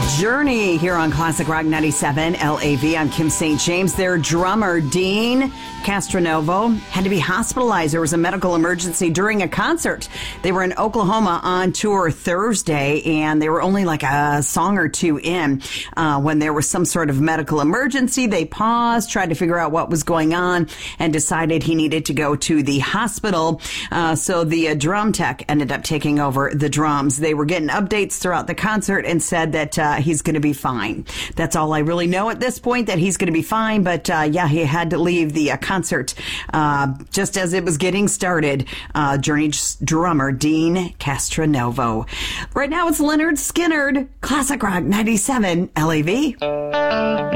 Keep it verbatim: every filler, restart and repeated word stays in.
Journey here on Classic Rock ninety-seven L A V. I'm Kim Saint James. Their drummer, Dean Castronovo, had to be hospitalized. There was a medical emergency during a concert. They were in Oklahoma on tour Thursday, and they were only like a song or two in uh, when there was some sort of medical emergency. They paused, tried to figure out what was going on, and decided he needed to go to the hospital. Uh, so the uh, drum tech ended up taking over the drums. They were getting updates throughout the concert and said that uh, he's going to be fine. That's all I really know at this point, that he's going to be fine. But uh, yeah, he had to leave the uh, concert uh, just as it was getting started. Uh, Journey's drummer, Dean Castronovo. Right now it's Leonard Skinnard, Classic Rock ninety-seven L A V.